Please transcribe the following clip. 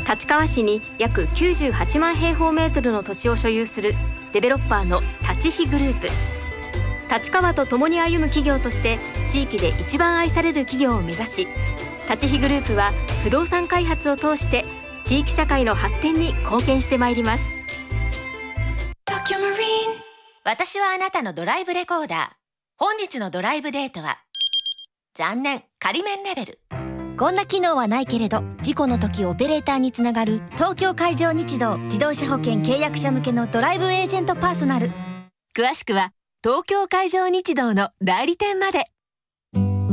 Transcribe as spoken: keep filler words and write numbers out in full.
立川市に約きゅうじゅうはちまん平方メートルの土地を所有するデベロッパーの立飛グループ。立川と共に歩む企業として地域で一番愛される企業を目指し、立飛グループは不動産開発を通して地域社会の発展に貢献してまいります。 私はあなたのドライブレコーダー。本日のドライブデートは残念、仮免レベル。 こんな機能はないけれど、事故の時オペレーターにつながる東京海上日動自動車保険契約者向けのドライブエージェントパーソナル。 詳しくは東京海上日動の代理店まで。